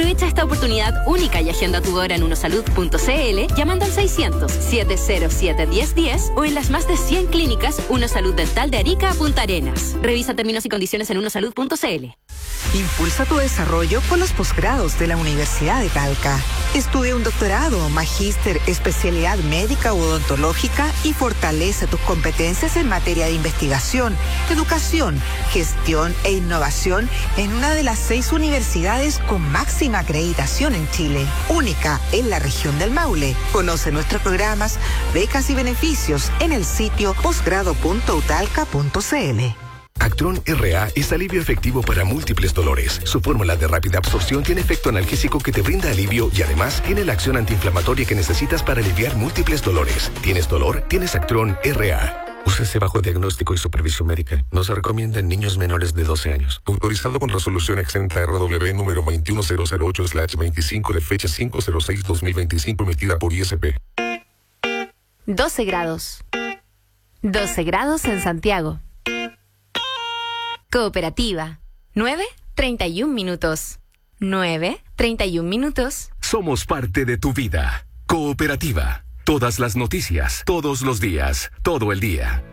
Aprovecha esta oportunidad única y agenda tu hora en unosalud.cl llamando al 600-707-1010 o en las más de 100 clínicas Unosalud Dental de Arica a Punta Arenas. Revisa términos y condiciones en unosalud.cl. Impulsa tu desarrollo con los posgrados de la Universidad de Talca. Estudia un doctorado, magíster, especialidad médica u odontológica y fortalece tus competencias en materia de investigación, educación, gestión e innovación en una de las 6 universidades con máxima acreditación en Chile, única en la región del Maule. Conoce nuestros programas, becas y beneficios en el sitio posgrado.utalca.cl. Actron RA es alivio efectivo para múltiples dolores. Su fórmula de rápida absorción tiene efecto analgésico que te brinda alivio y además tiene la acción antiinflamatoria que necesitas para aliviar múltiples dolores. ¿Tienes dolor? Tienes Actron RA. Úsese bajo diagnóstico y supervisión médica. No se recomienda en niños menores de 12 años. Autorizado con resolución exenta RW número 21008/25 de fecha 5/06/2025 emitida por ISP. 12 grados. 12 grados en Santiago. Cooperativa. 9:31 minutos. 9:31 minutos. Somos parte de tu vida. Cooperativa. Todas las noticias, todos los días, todo el día.